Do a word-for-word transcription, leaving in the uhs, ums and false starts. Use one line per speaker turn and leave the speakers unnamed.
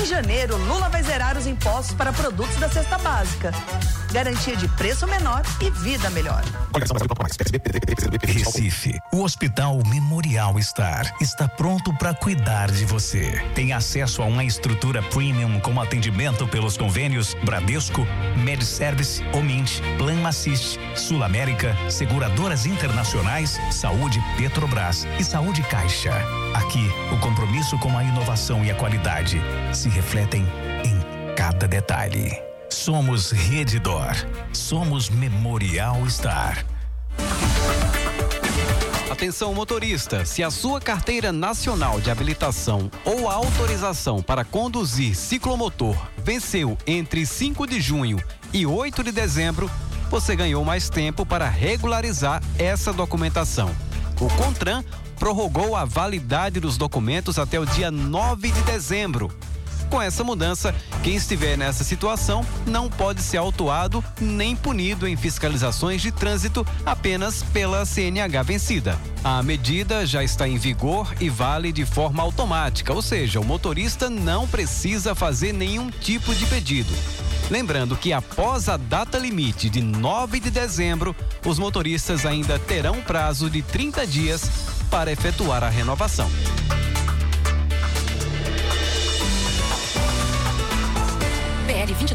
janeiro, Lula vai zerar os impostos para produtos da cesta básica. Garantia de preço menor e vida melhor.
Recife, o Hospital Memorial Star está pronto para cuidar de você. Tem acesso a uma estrutura premium com atendimento pelos convênios Bradesco, MedService, Omint, Plan Assist, Sul América, Seguradoras Internacionais, Saúde Petrobras e Saúde Caixa. Aqui, o compromisso com a inovação e a qualidade se refletem em cada detalhe. Somos Redditor. Somos Memorial Star.
Atenção motorista, se a sua carteira nacional de habilitação ou autorização para conduzir ciclomotor venceu entre cinco de junho e oito de dezembro, você ganhou mais tempo para regularizar essa documentação. O CONTRAN prorrogou a validade dos documentos até o dia nove de dezembro. Com essa mudança, quem estiver nessa situação não pode ser autuado nem punido em fiscalizações de trânsito apenas pela C N H vencida. A medida já está em vigor e vale de forma automática, ou seja, o motorista não precisa fazer nenhum tipo de pedido. Lembrando que após a data limite de nove de dezembro, os motoristas ainda terão prazo de trinta dias para efetuar a renovação.